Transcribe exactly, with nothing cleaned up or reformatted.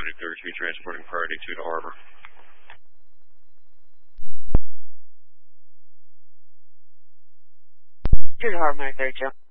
Medic thirty-three transporting priority two to Harbor. two to Harbor, Medic thirty-two.